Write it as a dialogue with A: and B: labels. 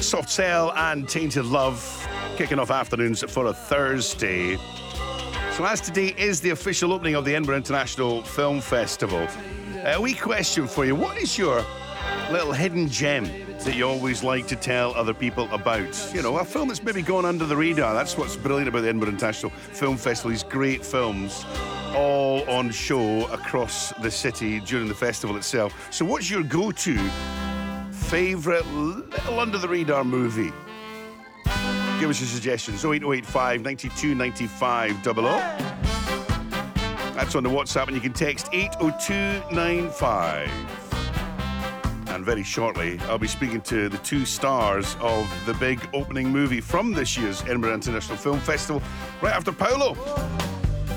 A: Soft Cell and Tainted Love, kicking off afternoons for a Thursday. So as today is the official opening of the Edinburgh International Film Festival, a wee question for you. What is your little hidden gem that you always like to tell other people about? You know, a film that's maybe gone under the radar. That's what's brilliant about the Edinburgh International Film Festival. These great films all on show across the city during the festival itself. So what's your go-to favourite little under-the-radar movie? Give us your suggestions. 08085 92 95 00. That's on the WhatsApp, and you can text 80295. And very shortly, I'll be speaking to the two stars of the big opening movie from this year's Edinburgh International Film Festival, right after Paolo.